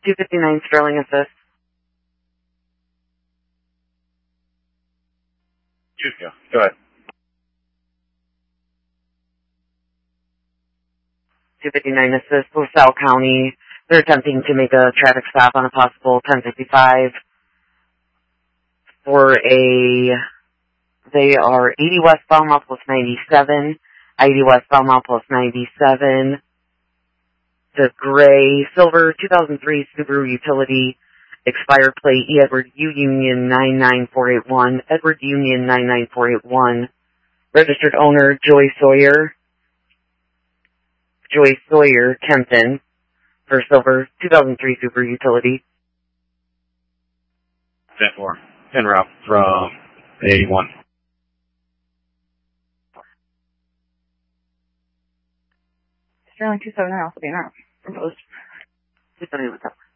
259 Sterling Assist. Go ahead. 259 Assist, LaSalle County. They're attempting to make a traffic stop on a possible 1055 they are 80 westbound, mile plus 97, 80 westbound, mile plus 97, the gray, silver 2003 Subaru Utility, expired plate E. Edward U. Union 99481, Edward Union 99481, registered owner Joy Sawyer, Kenton, for silver 2003 Subaru Utility. 10-4, en route from 81. Sterling 279, also being out. Proposed. 279, what's up?